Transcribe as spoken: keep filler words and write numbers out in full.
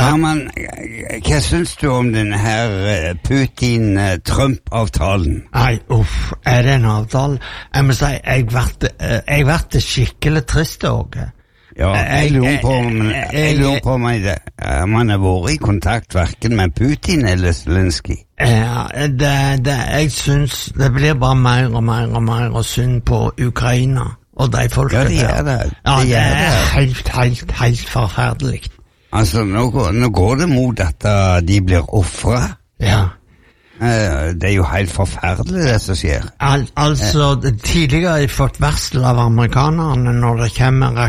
Herman, hva synes du om denne her Putin-Trump-avtalen? Nei, uff, er det en avtale? Jeg må si, jeg ble vært skikkelig trist også. Ja, jeg lurer på om jeg lurer på om man har vært i kontakt hverken med Putin eller Zelensky. Ja, det, det, jeg synes det blir bare mer og mer og mer og synd på Ukraina og de folket der. Ja, det er det. Ja, det er helt, helt, helt forferdelig. Altså, nå går, nå går det mot at de blir offret. Ja. Det er jo helt forferdelig det som skjer. Al altså, tidligere har jeg fått varsel av amerikanerne når det kommer